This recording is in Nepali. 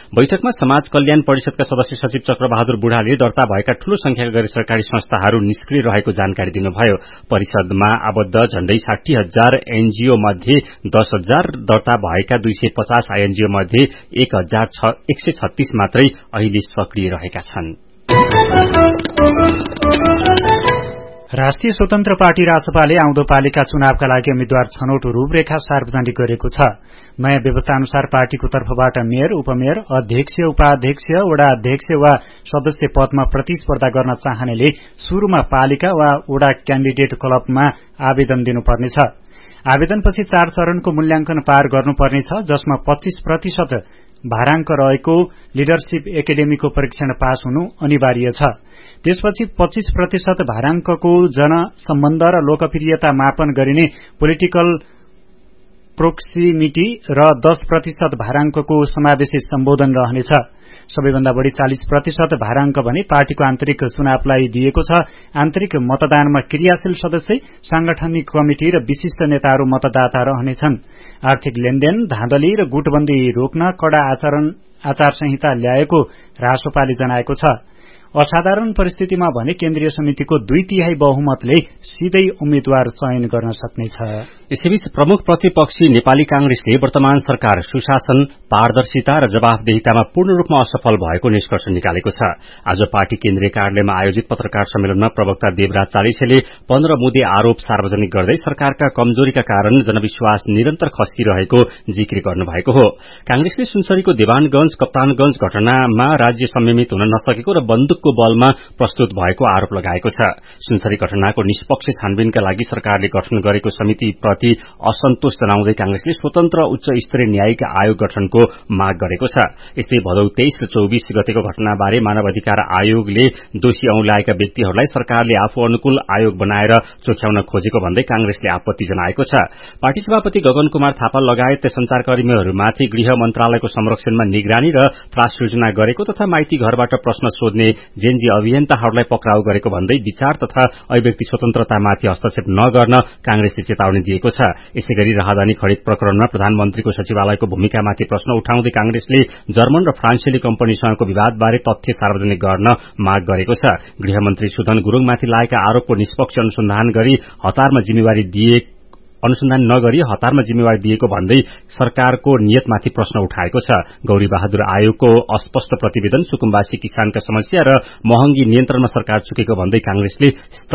बैठकमा समाज कल्याण परिषदका सदस्य सचिव चक्रबहादुर बुढाले दर्ता भएका ठूलो संख्याका गैर सरकारी संस्थाहरू निष्क्रिय रहेको जानकारी दिनुभयो। परिषदमा आबद्ध झण्डै 60,000 एनजीओ मध्ये 10,000 दर्ता भएका 250 आईएनजीओ मध्ये 1,136 मात्रै अहिले सक्रिय रहेका छन्। राष्ट्रिय स्वतन्त्र पार्टी रासपाले आउँदो पालिका चुनावका लागि उम्मेद्वार छनौट रूपरेखा सार्वजनिक गरेको छ। नयाँ व्यवस्था अनुसार पार्टीको तर्फबाट मेयर, उपमेयर, अध्यक्ष, उपाध्यक्ष, वडा अध्यक्ष वा सदस्य पदमा प्रतिस्पर्धा गर्न चाहनेले शुरूमा पालिका वा वडा क्याण्डिडेट क्लबमा आवेदन दिनुपर्नेछ। आवेदनपछि 4 चरणको मूल्याङ्कन पार गर्नुपर्नेछ, जसमा 25% भारांक रहेको लिडरशिप एकाडेमीको परीक्षण पास हुनु अनिवार्य छ। त्यसपछि 25% भारांकको जनसम्बन्ध र लोकप्रियता मापन गरिने पोलिटिकल प्रोक्सिमिटी र 10% भारांकको समावेशी सम्बोधन रहनेछ। सबैभन्दा बढ़ी 40% भारांक भने पार्टीको आन्तरिक चुनावलाई दिएको छ। आन्तरिक मतदानमा क्रियाशील सदस्य, सांगठनिक कमिटी र विशिष्ट नेताहरू मतदाता रहनेछन्। आर्थिक लेनदेन, धाँधली र गुटबन्दी रोक्न कड़ा आचार संहिता ल्याएको रासोपाले जनाएको छ। असाधारण परिस्थितिमा भने केन्द्रीय समितिको 2/3 बहुमतले सीधै उम्मेद्वार चयन गर्न सक्नेछ। यसैबीच प्रमुख प्रतिपक्षी नेपाली कांग्रेसले वर्तमान सरकार सुशासन, पारदर्शिता र जवाफदेहितामा पूर्ण रूपमा असफल भएको निष्कर्ष निकालेको छ। आज पार्टी केन्द्रीय कार्यालयमा आयोजित पत्रकार सम्मेलनमा प्रवक्ता देवराज चालिसेले 15 मुद्दे आरोप सार्वजनिक गर्दै सरकारका कमजोरीका कारण जनविश्वास निरन्तर खस्किरहेको जिक्र गर्नुभएको हो। कांग्रेसले सुनसरीको देवानगंज, कप्तानगंज घटनामा राज्य संयमित हुन नसकेको र बन्दुकको बलमा प्रस्तुत भएको आरोप लगाएको छ। सुनसरी घटनाको निष्पक्ष छानबिनका लागि सरकारले गठन गरेको समितिप्रति असन्तोष जनाउँदै कांग्रेसले स्वतन्त्र उच्च स्तरीय न्यायिक आयोग गठनको माग गरेको छ। यस्तै भदौ 23 र 24 गतेको घटनाबारे मानव अधिकार आयोगले दोषी औंल्याएका व्यक्तिहरूलाई सरकारले आफू अनुकूल आयोग बनाएर चोख्याउन खोजेको भन्दै कांग्रेसले आपत्ति जनाएको छ। पार्टी सभापति गगन कुमार थापा लगायत संचारकर्मीहरूमाथि गृह मन्त्रालयको संरक्षणमा निगरानी र त्रास सृजना गरेको तथा माइती घरबाट प्रश्न सोध्ने जेनजी अभियन्ताहरूलाई पक्राउ गरेको भन्दै विचार तथा अभिव्यक्ति स्वतन्त्रतामाथि हस्तक्षेप नगर्न कांग्रेसले चेतावनी दिएको छ। यसैगरी राहदानी खरिद प्रकरणमा प्रधानमन्त्रीको सचिवालयको भूमिकामाथि प्रश्न उठाउँदै कांग्रेसले जर्मन र फ्रान्सेली कम्पनीसँगको विवादबारे तथ्य सार्वजनिक गर्न माग गरेको छ। गृहमन्त्री सुधन गुरूङमाथि लागेका आरोपको निष्पक्ष अनुसन्धान नगरी हतारमा जिम्मेवारी दिएको भन्दै सरकारको नियतमाथि प्रश्न उठाएको छ। गौरी बहादुर आयोगको अस्पष्ट प्रतिवेदन, सुकुम्बासी किसानका समस्या र महँगी नियन्त्रणमा सरकार चुकेको भन्दै कांग्रेसले